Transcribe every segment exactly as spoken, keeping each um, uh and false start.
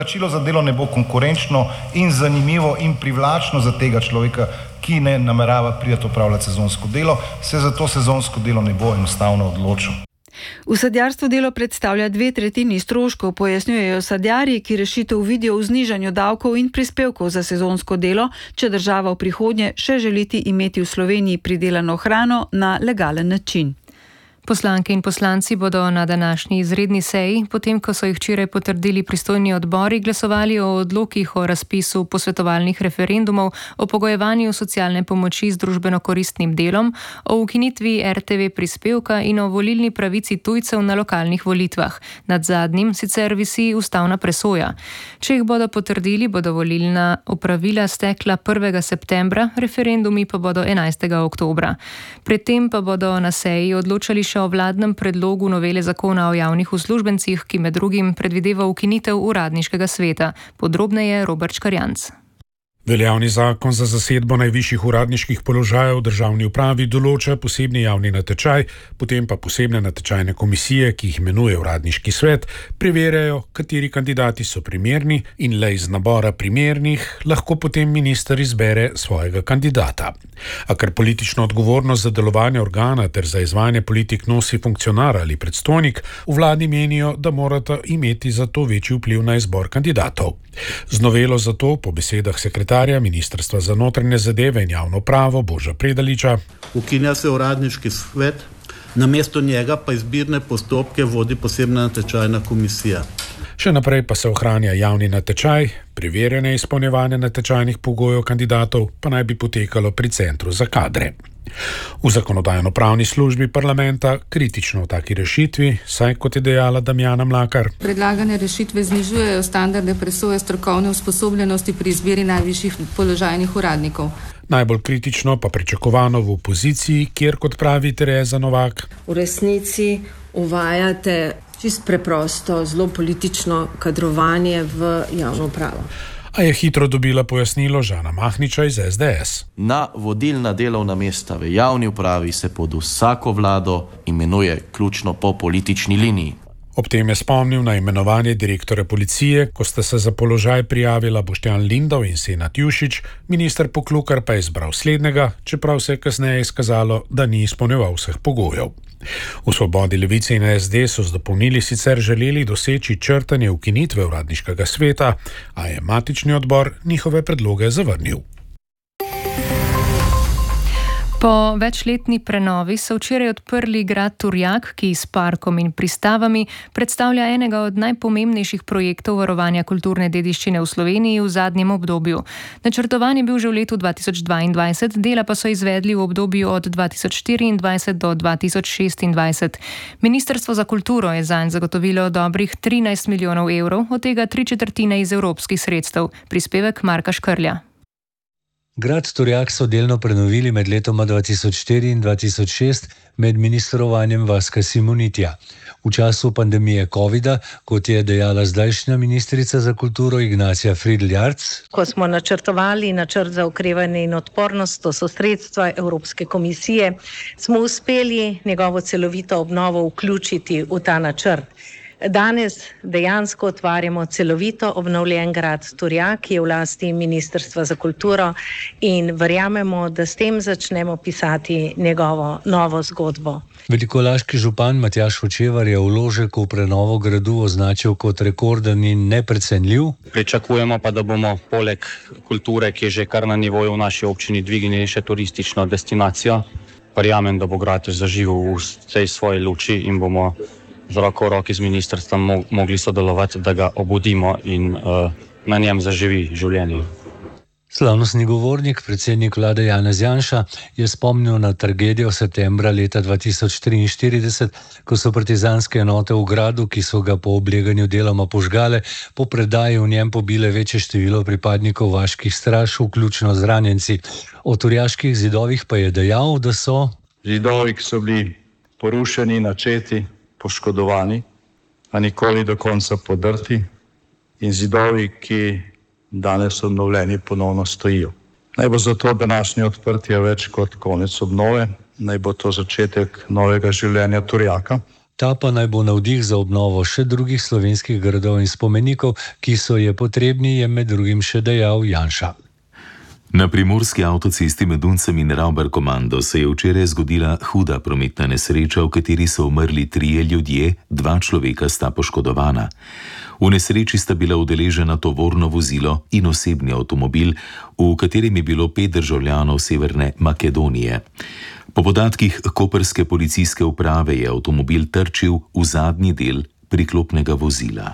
Plačilo za delo ne bo konkurenčno in zanimivo in privlačno za tega človeka, ki ne namerava priti opravljati sezonsko delo, se za to sezonsko delo ne bo enostavno odločil. V sadjarstvu delo predstavlja dve tretjini stroškov, pojasnjujejo sadjarji, ki rešitev vidijo v znižanju davkov in prispevkov za sezonsko delo, če država v prihodnje še želiti imeti v Sloveniji pridelano hrano na legalen način. Poslanke in poslanci bodo na današnji izredni seji, potem ko so jih včeraj potrdili pristojni odbori, glasovali o odlokih o razpisu posvetovalnih referendumov, o pogojevanju socialne pomoči z družbeno-koristnim delom, o ukinitvi er te ve prispevka in o volilni pravici tujcev na lokalnih volitvah. Nad zadnjim sicer visi ustavna presoja. Če jih bodo potrdili, bodo volilna opravila stekla prvega septembra, referendumi pa bodo enajstega oktobra. Predtem pa bodo na seji odločali še o vladnem predlogu novele zakona o javnih uslužbencih, ki med drugim predvideva ukinitev uradniškega sveta. Podrobneje Robert Škarjanc. Veljavni zakon za zasedbo najvišjih uradniških položajev v državni upravi določa posebni javni natečaj, potem pa posebne natečajne komisije, ki jih imenuje uradniški svet, preverjajo, kateri kandidati so primerni in le iz nabora primernih lahko potem minister izbere svojega kandidata. A ker politično odgovornost za delovanje organa ter za izvajanje politik nosi funkcionar ali predstojnik, v vladi menijo, da morata imeti za to večji vpliv na izbor kandidatov. Z novelo zato, po besedah sekretarja Ministrstva za notranje zadeve in javno pravo Boža Predaliča, ukinja se uradniški svet, namesto njega pa izbirne postopke vodi posebna natečajna komisija. Še naprej pa se ohranja javni natečaj, preverjanje izpolnjevanja natečajnih pogojev kandidatov pa naj bi potekalo pri Centru za kadre. V zakonodajno-pravni službi parlamenta kritično v taki rešitvi, saj kot je dejala Damjana Mlakar, predlagane rešitve znižujejo standarde presoje strokovne usposobljenosti pri izbiri najvišjih položajnih uradnikov. Najbolj kritično pa pričakovano v opoziciji, kjer, kot pravi Tereza Novak, v resnici uvajate čisto preprosto zelo politično kadrovanje v javno upravo. A je hitro dobila pojasnilo Žana Mahniča iz es de es. Na vodilna delovna mesta v javni upravi se pod vsako vlado imenuje ključno po politični liniji. Ob tem je spomnil na imenovanje direktorja policije, ko sta se za položaj prijavila Boštjan Lindav in Senad Jušić, minister Poklukar pa je izbral slednjega, čeprav se je kasneje izkazalo, da ni izpolnjeval vseh pogojev. V Svobodi, Levici in es de so z dopolnili sicer želeli doseči črtanje ukinitve uradniškega sveta, a je matični odbor njihove predloge zavrnil. Po večletni prenovi so včeraj odprli grad Turjak, ki s parkom in pristavami predstavlja enega od najpomembnejših projektov varovanja kulturne dediščine v Sloveniji v zadnjem obdobju. Načrtovan je bil že v letu dva tisoč dvaindvajset, dela pa so izvedli v obdobju od dva tisoč štiriindvajset do dva tisoč šestindvajset. Ministrstvo za kulturo je zanj zagotovilo dobrih trinajst milijonov evrov, od tega tri četrtine iz evropskih sredstev. Prispevek Marka Škrlja. Grad Turjak so delno prenovili med letoma dva tisoč štiri in dva tisoč šest med ministrovanjem Vaska Simonitija. V času pandemije covida, kot je dejala zdajšnja ministrica za kulturo Ignacija Fridl Jarc, ko smo načrtovali načrt za okrevanje in odpornost, to so sredstva Evropske komisije, smo uspeli njegovo celovito obnovo vključiti v ta načrt. Danes dejansko otvarjamo celovito obnovljen grad Turjak, ki je v lasti Ministrstva za kulturo, in verjamemo, da s tem začnemo pisati njegovo novo zgodbo. Velikolaški župan Matjaž Hočevar je vložek v prenovo gradu označil kot rekorden in neprecenljiv. Pričakujemo pa, da bomo poleg kulture, ki je že kar na nivoju v naši občini, dvignili še turistično destinacijo. Verjamem, da bo grad zaživel v tej svoji luči in bomo z roko v roki z ministrstvom mogli sodelovati, da ga obudimo in uh, na njem zaživi življenje. Slavnostni govornik, predsednik vlade Janez Janša, je spomnil na tragedijo septembra leta dva tisoč triinštirideset, ko so partizanske enote v gradu, ki so ga po obleganju deloma požgale, po predaji v njem pobile večje število pripadnikov vaških straž, vključno z ranjenci. O turjaških zidovih pa je dejal, da so zidovi, ki so bili porušeni, načeti, poškodovani, a nikoli do konca podrti, in zidovi, ki danes obnovljeni ponovno stojijo. Naj bo zato današnje odprtje več kot konec obnove, naj bo to začetek novega življenja Turjaka. Ta pa naj bo navdih za obnovo še drugih slovenskih gradov in spomenikov, ki so je potrebni, je med drugim še dejal Janša. Na primorski avtocesti med Duncem in Ravbar-Komando se je včeraj zgodila huda prometna nesreča, v kateri so umrli trije ljudje, dva človeka sta poškodovana. V nesreči sta bila udeležena tovorno vozilo in osebni avtomobil, v katerem je bilo pet državljanov Severne Makedonije. Po podatkih koprske policijske uprave je avtomobil trčil v zadnji del priklopnega vozila.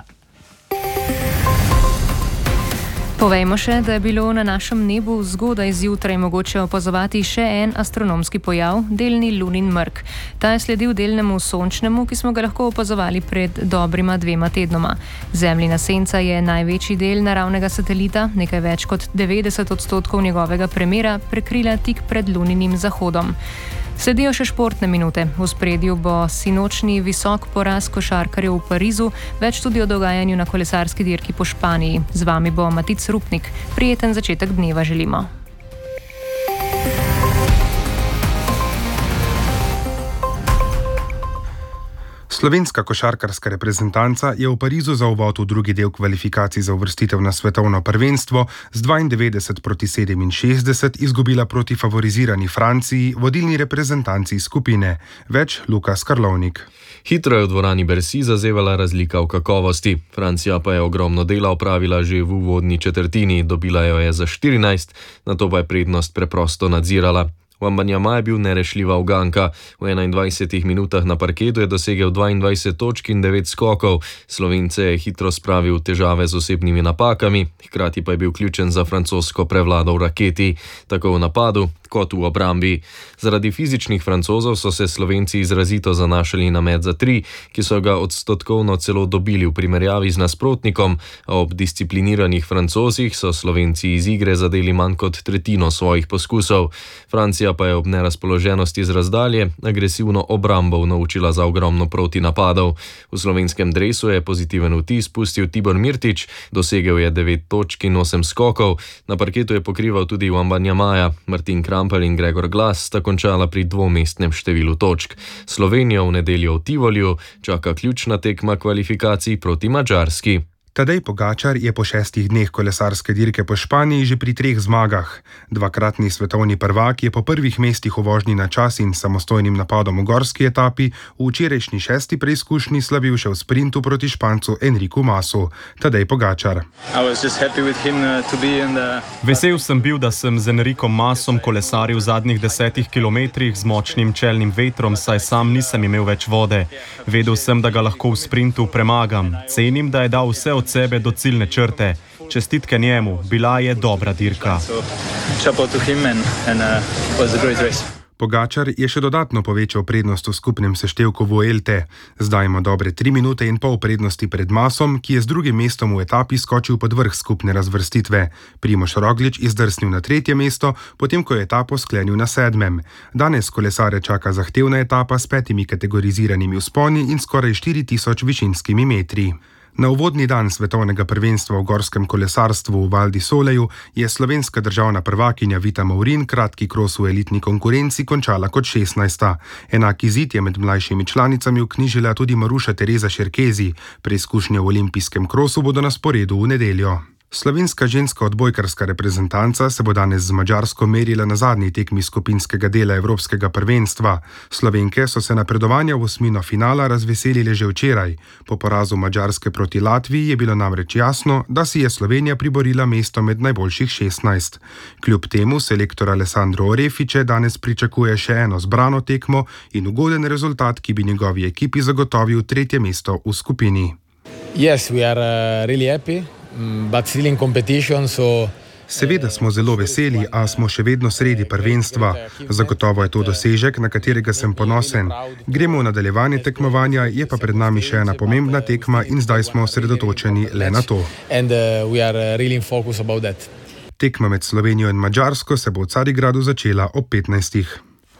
Povejmo še, da je bilo na našem nebu zgodaj zjutraj mogoče opazovati še en astronomski pojav, delni lunin mrk. Ta je sledil delnemu sončnemu, ki smo ga lahko opazovali pred dobrima dvema tednoma. Zemljina senca je največji del naravnega satelita, nekaj več kot devetdeset odstotkov njegovega premera, prekrila tik pred luninim zahodom. Sledijo še športne minute. V ospredju bo sinočni visok poraz košarkarjev v Parizu, več tudi o dogajanju na kolesarski dirki po Španiji. Z vami bo Matic Rupnik. Prijeten začetek dneva želimo. Slovenska košarkarska reprezentanca je v Parizu za uvod v drugi del kvalifikacij za uvrstitev na svetovno prvenstvo z dvaindevetdeset proti sedeminšestdeset izgubila proti favorizirani Franciji, vodilni reprezentanci skupine. Več Lukas Karlovnik. Hitro je v dvorani Bercy zazevala razlika v kakovosti. Francija pa je ogromno dela opravila že v uvodni četrtini, dobila jo je za štirinajst, nato pa je prednost preprosto nadzirala. Wembanyama je bil nerešljiva uganka. V enaindvajsetih minutah na parketu je dosegel dvaindvajset točk in devet skokov. Slovence je hitro spravil v težave z osebnimi napakami, hkrati pa je bil ključen za francosko prevlado v raketi, tako v napadu kot v obrambi. Zaradi fizičnih Francozov so se Slovenci izrazito zanašali na met za tri, ki so ga odstotkovno celo dobili v primerjavi z nasprotnikom, a ob discipliniranih Francozih so Slovenci iz igre zadeli manj kot tretjino svojih poskusov. Francija pa je ob nerazpoloženosti z razdalje agresivno obrambo naučila za ogromno protinapadov. V slovenskem dresu je pozitiven vtis pustil Tibor Mirtič, dosegel je devet točk in osem skokov, na parketu je pokrival tudi Wembanyamaja. Martin Krampelj in Gregor Glas sta končala pri dvomestnem številu točk. Slovenijo v nedeljo v Tivoliju čaka ključna tekma kvalifikacij proti Madžarski. Tadej Pogačar je po šestih dneh kolesarske dirke po Španiji že pri treh zmagah. Dvakratni svetovni prvak je po prvih mestih v vožnji na čas in samostojnim napadom v gorski etapi v včerajšnji šesti preizkušnji slavil še v sprintu proti Špancu Enriku Masu. Tadej Pogačar. Vesel sem bil, da sem z Enrikom Masom kolesaril v zadnjih desetih kilometrih z močnim čelnim vetrom, saj sam nisem imel več vode. Vedel sem, da ga lahko v sprintu premagam. Cenim, da je dal vse od sebe do ciljne črte. Čestitke njemu, bila je dobra dirka. Pogačar je še dodatno povečal prednost v skupnem seštevku Vuelte. Zdaj ima dobre tri minute in pol prednosti pred Masom, ki je z drugim mestom v etapi skočil pod vrh skupne razvrstitve. Primož Roglič izdrsnil na tretje mesto, potem ko je etapo sklenil na sedmem. Danes kolesare čaka zahtevna etapa s petimi kategoriziranimi vzponi in skoraj štiri tisoč višinskimi metri. Na uvodni dan svetovnega prvenstva v gorskem kolesarstvu v Val di Soleju je slovenska državna prvakinja Vita Maurin kratki kros v elitni konkurenci končala kot šestnajsta. Enak izid je med mlajšimi članicami vknjižila tudi Maruša Tereza Šerkezi. Preizkušnje v olimpijskem krosu bodo na sporedu v nedeljo. Slovenska ženska odbojkarska reprezentanca se bo danes z Madžarsko merila na zadnji tekmi skupinskega dela Evropskega prvenstva. Slovenke so se napredovanja v osmino finala razveselile že včeraj. Po porazu Madžarske proti Latviji je bilo namreč jasno, da si je Slovenija priborila mesto med najboljših šestnajst. Kljub temu selektor Alessandro Orefice danes pričakuje še eno zbrano tekmo in ugoden rezultat, ki bi njegovi ekipi zagotovil tretje mesto v skupini. Yes, we are uh, really happy. But still in competition, so Seveda smo zelo veseli, a smo še vedno sredi prvenstva. Zagotovo je to dosežek, na katerega sem ponosen. Gremo v nadaljevanje tekmovanja, je pa pred nami še ena pomembna tekma in zdaj smo osredotočeni le na to. And, uh, we are really in focus about that. Tekma med Slovenijo in Madžarsko se bo v Carigradu začela ob petnajstih.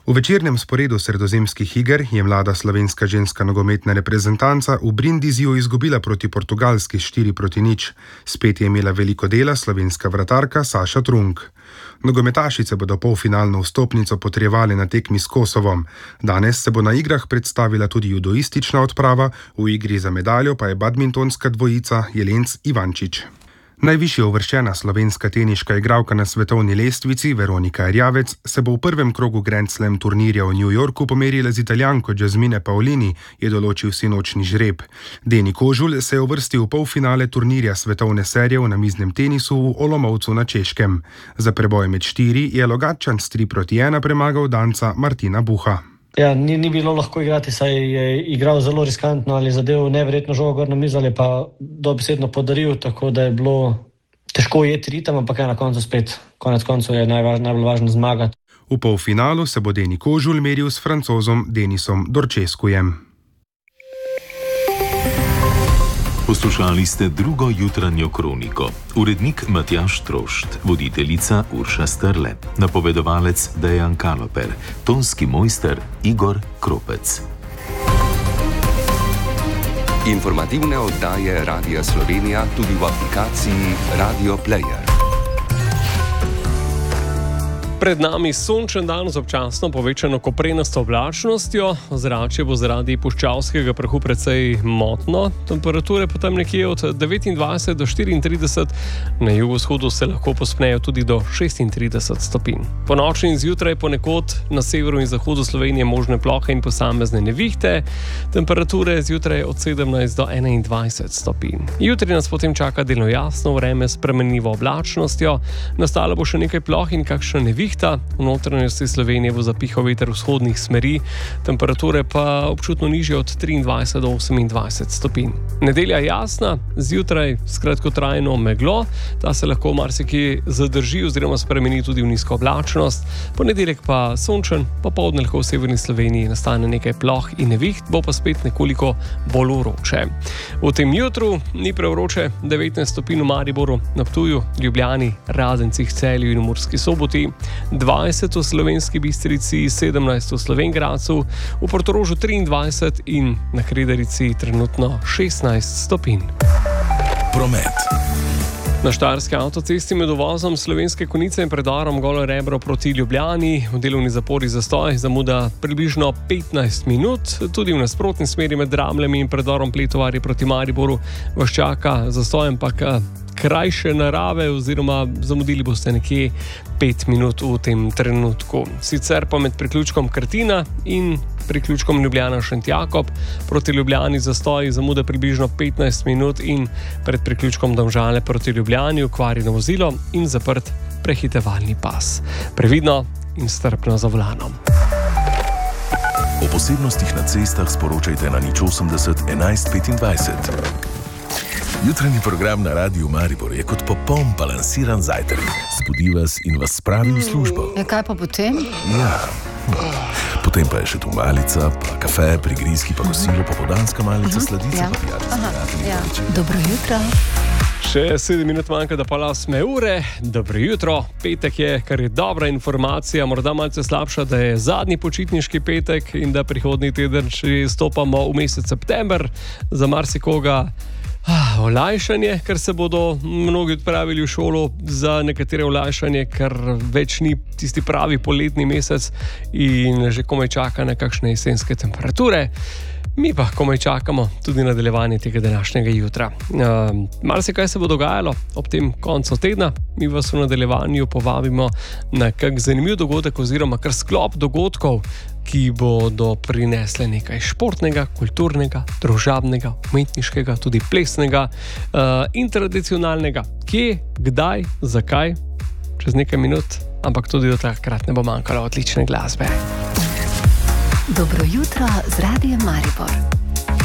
V večernem sporedu sredozemskih iger je mlada slovenska ženska nogometna reprezentanca v Brindiziju izgubila proti Portugalski štiri proti nič. Spet je imela veliko dela slovenska vratarka Saša Trunk. Nogometašice bodo polfinalno vstopnico potrjevali na tekmi s Kosovom. Danes se bo na igrah predstavila tudi judoistična odprava, v igri za medaljo pa je badmintonska dvojica Jelenc Ivančič. Najvišje uvrščena slovenska teniška igralka na svetovni lestvici Veronika Erjavec se bo v prvem krogu Grand Slam turnirja v New Yorku pomerila z Italijanko Jasmine Paolini, je določil sinočni žreb. Deni Kožul se je uvrstil v polfinale turnirja svetovne serije v namiznem tenisu v Olomoucu na Češkem. Za preboj med štiri je Logatčan s tri proti ena premagal Danca Martina Buha. Ja, ni, ni bilo lahko igrati, saj je igral zelo riskantno ali zadev neverjetno žogo gor na mizo ali pa dobesedno podaril, tako da je bilo težko ujeti ritem, ampak je na koncu spet, konec koncev je najvaž, najbolj važno zmagati. V polfinalu se bo Deni Kožul meril s Francozom Denisom Dorčeskujem. Poslušali ste drugo jutranjo kroniko. Urednik Matjaž Trošt, voditeljica Urša Strle, napovedovalec Dejan Kaloper, tonski mojster Igor Kropec. Informativne oddaje Radia Slovenija tudi v aplikaciji Radio Player. Pred nami sončen dan z občasno povečano koprenasto oblačnostjo, zrače bo zaradi puščavskega prahu precej motno, temperature potem nekje od devetindvajset do štiriintrideset, na jugovzhodu se lahko povzpnejo tudi do šestintrideset stopinj. Po noči in zjutraj ponekod na severu in zahodu Slovenije možne plohe in posamezne nevihte, temperature zjutraj od sedemnajst do enaindvajset stopinj. Jutri nas potem čaka delno jasno vreme s spremenljivo oblačnostjo, nastalo bo še nekaj ploh in kakšna nevihta. V notranjosti Slovenije bo zapihal veter vzhodnih smeri, temperature pa občutno nižje od triindvajset do osemindvajset stopinj. Nedelja jasna, zjutraj s kratkotrajno meglo, ta se lahko marsikje zadrži oziroma spremeni tudi v nizko oblačnost. Ponedeljek pa sončen, popoldne lahko v severni Sloveniji nastane nekaj ploh in neviht, bo pa spet nekoliko bolj vroče. V tem jutru ni prevroče, devetnajst stopinj v Mariboru, na Ptuju, Ljubljani, Radencih, Celju in v Murski Soboti, dvajset v Slovenski Bistrici, sedemnajst v Slovenj Gradcu, v Portorožu triindvajset in na Kredarici trenutno šestnajst stopinj. Promet. Na štajerski avtocesti med uvozom Slovenske Konjice in predorom Golo Rebro proti Ljubljani v delovni zapori zastoj zamuda približno petnajst minut, tudi v nasprotni smeri med Dramljami in predorom Pletovarji proti Mariboru vas čaka zastoj, ampak krajše narave oziroma zamudili boste nekje pet minut v tem trenutku. Sicer pa med priključkom Krtina in priključkom Ljubljana Šentjakob proti Ljubljani zastoj zamuda približno petnajst minut in pred priključkom Domžale proti Ljubljani okvarjeno vozilo in zaprt prehitevalni pas. Previdno in strpno za volanom. O posebnostih na cestah sporočajte na nič osemdeset enajst petindvajset. Jutranji program na Radiu Maribor je kot popoln balansiran zajtrk. Zbudi vas in vas spravi v službo. E, kaj pa potem? Ja, potem pa je še tu malica, pa kafe, prigrizki, pa kosilo, popoldanska malica, uh-huh. sladica, ja. pa pijati. Ja. Dobro jutro. Še sedem minut manjka, da pa osme ure. Dobro jutro. Petek je, kar je dobra informacija, morda malce slabša, da je zadnji počitniški petek in da prihodnji teden še stopamo v mesec september. Za marsikoga Ah, olajšanje, ker se bodo mnogi odpravili v šolo, za nekatere olajšanje, ker več ni tisti pravi poletni mesec in že komaj čaka na kakšne jesenske temperature. Mi pa komaj čakamo tudi nadaljevanje tega današnjega jutra. Uh, marsikaj se bo dogajalo ob tem koncu tedna. Mi vas v nadaljevanju povabimo na kak zanimiv dogodek oziroma kar sklop dogodkov, ki bodo prinesle nekaj športnega, kulturnega, družabnega, umetniškega, tudi plesnega uh, in tradicionalnega. Kje, kdaj, zakaj, čez nekaj minut, ampak tudi do takrat ne bo manjkalo odlične glasbe. Dobro jutro z Radiem Maribor.